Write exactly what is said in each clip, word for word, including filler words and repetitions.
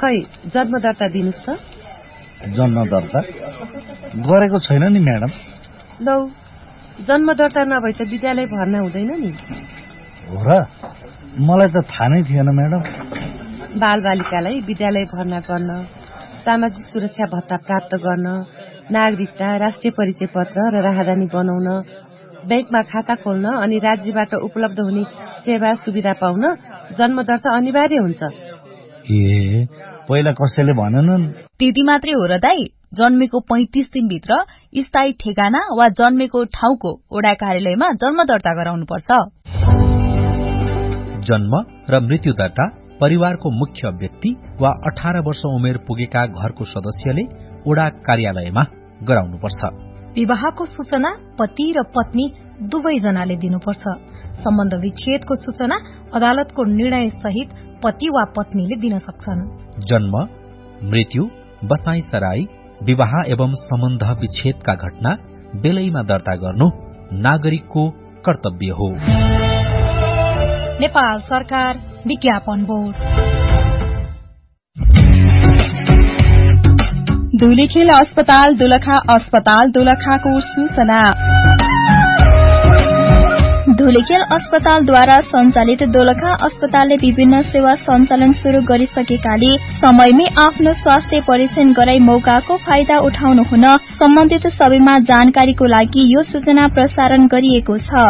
खै जन्म दर्ता दिनुस् त। जन्म दर्ता गरेको छैन नि म्याडम। लौ जन्म दर्ता नभए त विद्यालय भर्ना हुँदैन नि। हो र, मलाई त थाहा नै थिएन म्याडम। बालबालिकालाई विद्यालय भर्ना गर्न, सामाजिक सुरक्षा भत्ता प्राप्त गर्न, नागरिकता, राष्ट्रिय परिचय पत्र र राहदानी बनाउन, बैंकमा खाता खोल्न अनि राज्यबाट उपलब्ध हुने सेवा सुविधा पाउन जन्म दर्ता अनिवार्य हुन्छ। ए पहिला कसैले भनेनन्? त्यति मात्रै हो र दाई? जन्मेको पैंतिस दिनभित्र स्थायी ठेगाना वा जन्मेको ठाउँको वडा कार्यालयमा जन्म दर्ता गराउनुपर्छ। जन्म र मृत्यु दर्ता परिवारको मुख्य व्यक्ति वा अठार वर्ष उमेर पुगेका घरको सदस्यले वडा कार्यालयमा गराउनुपर्छ। विवाहको सूचना पति र पत्नी दुवैजनाले दिनुपर्छ। सम्बन्ध विच्छेदको सूचना अदालतको निर्णय सहित पति वा पत्नीले दिन सक्छन्। जन्म, मृत्यु, बसाई सराई, विवाह एवं सम्बन्ध विच्छेदका घटना बेलैमा दर्ता गर्नु नागरिकको कर्तव्य हो। नेपाल सरकार विज्ञापन बोर्ड। धुलीखेल अस्पताल दोलखा अस्पताल दोलखाको सूचना। धुलीखेल अस्पतालद्वारा सञ्चालित दोलखा अस्पतालले विभिन्न सेवा सञ्चालन शुरू गरिसकेकाले समयमै आफ्नो स्वास्थ्य परीक्षण गराई मौकाको फाइदा उठाउनु हुन सम्बन्धित सबैमा जानकारीको लागि यो सूचना प्रसारण गरिएको छ।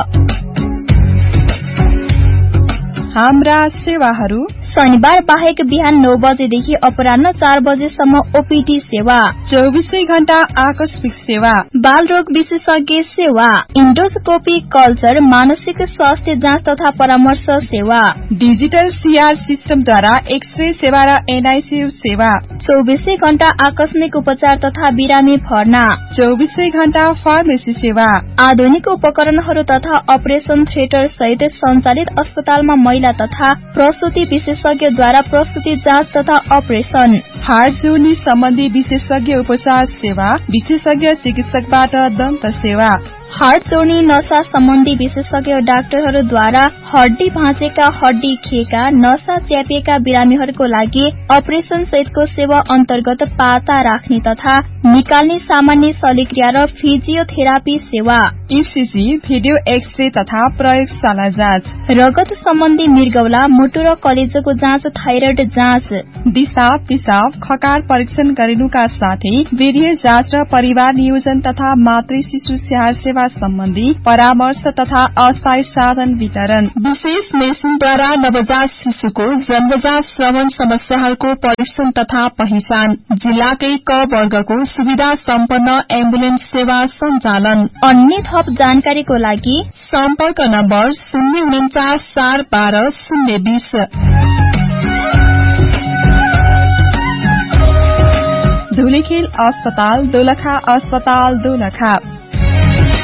हाम्रा सेवाहरू शनिबार बाहेक बिहान नौ बजेदेखि अपराह्न चार बजेसम्म ओपीडी सेवा, चौबीसै घण्टा आकस्मिक सेवा, बाल रोग विशेषज्ञ सेवा, इन्डोस्कोपी कल्चर, मानसिक स्वास्थ्य जाँच तथा परामर्श सेवा, डिजिटल सीआर सिस्टमद्वारा एक्सरे सेवा र एनआईसीयू सेवा, चौबीसै घण्टा आकस्मिक उपचार तथा बिरामी भर्ना, चौबीसै घण्टा फार्मेसी सेवा, आधुनिक उपकरणहरू तथा अपरेशन थिएटर सहित सञ्चालित अस्पतालमा महिला तथा प्रसूति विशेषज्ञद्वारा प्रसूति जाँच तथा अपरेशन, हार्ट जोर्नी सम्बन्धी विशेषज्ञ उपचार सेवा, विशेषज्ञ चिकित्सकबाट दन्त सेवा, हार्ट जोर्नी नसा सम्बन्धी विशेषज्ञ डाक्टरहरूद्वारा हड्डी भाँचेका, हड्डी खिएका, नसा च्यापिएका बिरामीहरूको लागि अपरेशन सहितको सेवा अन्तर्गत पाता राख्ने तथा निकाल्ने सामान्य शल्यक्रिया र फिजियोथेरापी सेवा, ईसीजी, भिडियो एक्सरे तथा प्रयोगशाला जाँच, रगत सम्बन्धी मृगौला, मुटु र कलेजोको जाँच, थाइरोइड जाँच, दिशा पिसाब खकार परीक्षण गरिनुका साथै वीर्य जाँच र परिवार नियोजन तथा मातृ शिशु स्याहार सेवा सम्बन्धी परामर्श तथा अस्थायी साधन वितरण, विशेष मेसिनद्वारा नवजात शिशुको जन्मजात श्रवण समस्याहरूको परीक्षण तथा पहिचान, जिल्लाकै क वर्गको सुविधा सम्पन्न एम्बुलेन्स सेवा सञ्चालन। अन्य थप जानकारीको लागि सम्पर्क नम्बर शून्य उन्चास चार बाह्र शून्य बीस। धुलीखेल अस्पताल दोलखा अस्पताल दोलखा।